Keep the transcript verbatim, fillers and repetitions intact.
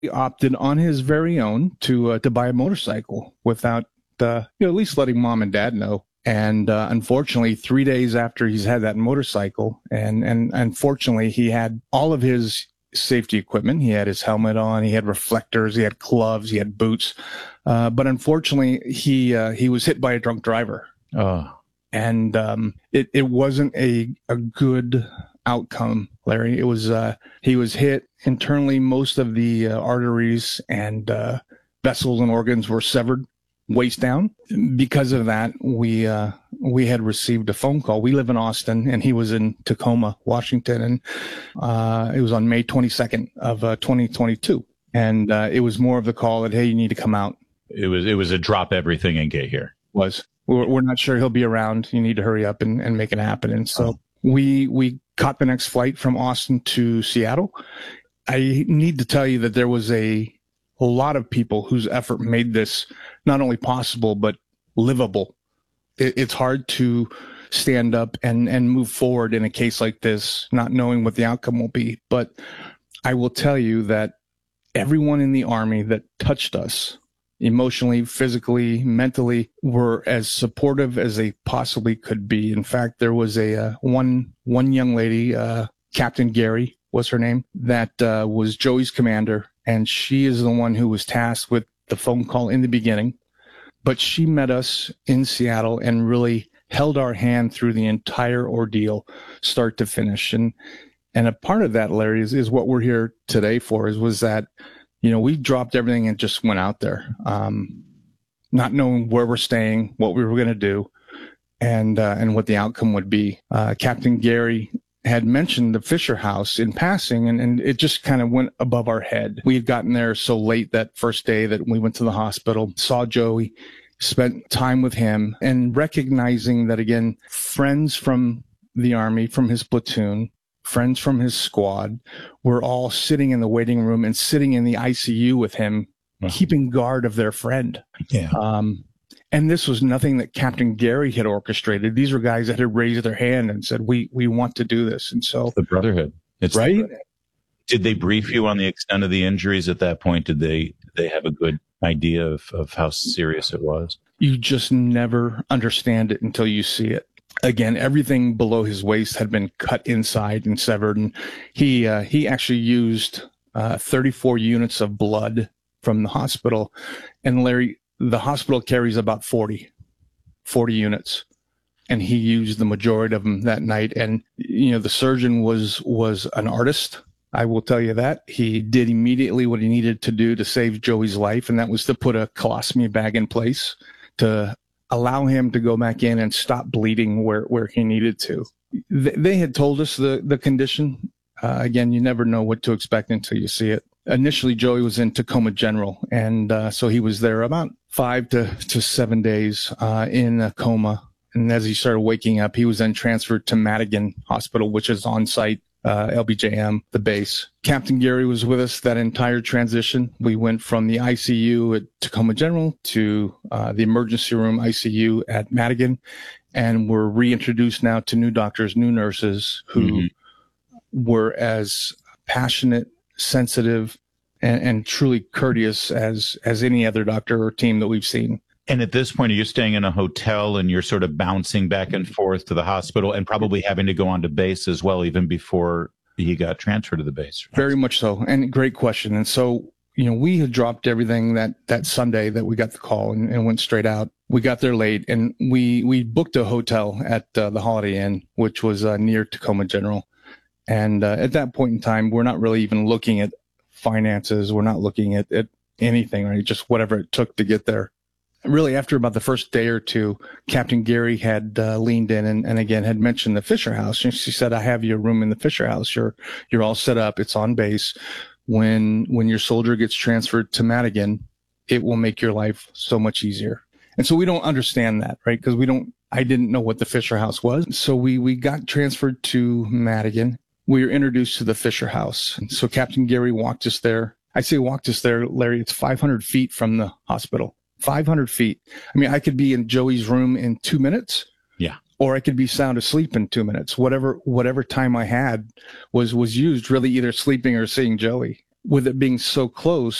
He opted on his very own to uh, to buy a motorcycle without uh, you know, at least letting mom and dad know. And uh, unfortunately, three days after he's had that motorcycle, and, and unfortunately, he had all of his safety equipment. He had his helmet on, he had reflectors, he had gloves, he had boots. Uh, but unfortunately, he uh, he was hit by a drunk driver. Oh. And um, it, it wasn't a, a good outcome, Larry. It was uh, he was hit internally. Most of the uh, arteries and uh, vessels and organs were severed waist down. Because of that, we uh, we had received a phone call. We live in Austin, and he was in Tacoma, Washington, and uh, it was on May twenty-second of uh, twenty twenty-two. And uh, it was more of the call that, hey, you need to come out. It was it was a drop everything and get here. Was we're, we're not sure he'll be around. You need to hurry up and, and make it happen. And so we we caught the next flight from Austin to Seattle. I need to tell you that there was a a lot of people whose effort made this not only possible, but livable. It, it's hard to stand up and, and move forward in a case like this, not knowing what the outcome will be. But I will tell you that everyone in the Army that touched us emotionally, physically, mentally, were as supportive as they possibly could be. In fact, there was a uh, one one young lady, uh, Captain Gary was her name, that uh, was Joey's commander. And she is the one who was tasked with the phone call in the beginning. But she met us in Seattle and really held our hand through the entire ordeal, start to finish. And and a part of that, Larry, is, is what we're here today for, is was that, you know, we dropped everything and just went out there, um, not knowing where we're staying, what we were going to do, and uh, and what the outcome would be. Uh, Captain Gary had mentioned the Fisher House in passing, and, and it just kind of went above our head. We had gotten there so late that first day that we went to the hospital, saw Joey, spent time with him, and recognizing that, again, friends from the Army, from his platoon, friends from his squad, were all sitting in the waiting room and sitting in the I C U with him, wow. keeping guard of their friend. Yeah. Um, And this was nothing that Captain Gary had orchestrated. These were guys that had raised their hand and said, we we want to do this. And so it's the brotherhood. It's right. The brotherhood. Did they brief you on the extent of the injuries at that point? Did they they have a good idea of, of how serious it was? You just never understand it until you see it. Again, everything below his waist had been cut inside and severed. And he uh, he actually used uh, thirty-four units of blood from the hospital. And Larry, the hospital carries about forty, forty units, and he used the majority of them that night. And, you know, the surgeon was, was an artist. I will tell you that. He did immediately what he needed to do to save Joey's life, and that was to put a colostomy bag in place to allow him to go back in and stop bleeding where, where he needed to. They, they had told us the, the condition. Uh, again, you never know what to expect until you see it. Initially, Joey was in Tacoma General, and uh, so he was there about five to, to seven days uh, in a coma. And as he started waking up, he was then transferred to Madigan Hospital, which is on site, uh, L B J M, the base. Captain Gary was with us that entire transition. We went from the I C U at Tacoma General to uh, the emergency room I C U at Madigan, and we're reintroduced now to new doctors, new nurses who mm-hmm. were as passionate, sensitive, and, and truly courteous as as any other doctor or team that we've seen. And at this point, are you staying in a hotel and you're sort of bouncing back and forth to the hospital and probably having to go on to base as well, even before he got transferred to the base? Very much so. And great question. And so, you know, we had dropped everything that that Sunday that we got the call and, and went straight out. We got there late, and we we booked a hotel at uh, the Holiday Inn, which was uh, near Tacoma General. And uh, at that point in time, we're not really even looking at finances. We're not looking at, at anything, right? Just whatever it took to get there. Really, after about the first day or two, Captain Gary had uh, leaned in and, and again had mentioned the Fisher House. And she said, I have your room in the Fisher House. You're you're all set up. It's on base. When when your soldier gets transferred to Madigan, it will make your life so much easier. And so we don't understand that, right? Because we don't, I didn't know what the Fisher House was. So we, we got transferred to Madigan. We were introduced to the Fisher House. And so Captain Gary walked us there. I say walked us there, Larry, it's five hundred feet from the hospital. five hundred feet. I mean, I could be in Joey's room in two minutes. Yeah. Or I could be sound asleep in two minutes. Whatever, whatever time I had was, was used really either sleeping or seeing Joey. with it being so close,